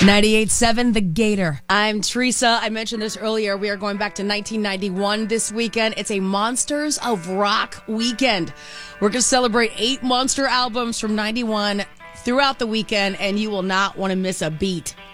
98.7 The Gator. I'm Teresa. I mentioned this earlier. We are going back to 1991 this weekend. It's a Monsters of Rock weekend. We're going to celebrate 8 monster albums from 91 throughout the weekend, and you will not want to miss a beat.